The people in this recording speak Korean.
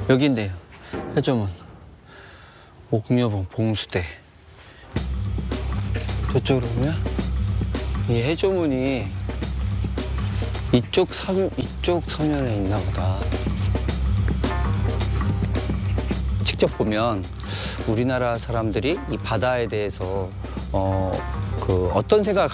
여기인데요. 해저문. 옥녀봉 봉수대. 저쪽으로 보면 이 해저문이 이쪽 서면에 있나 보다. 직접 보면 우리나라 사람들이 이 바다에 대해서 어떤 생각을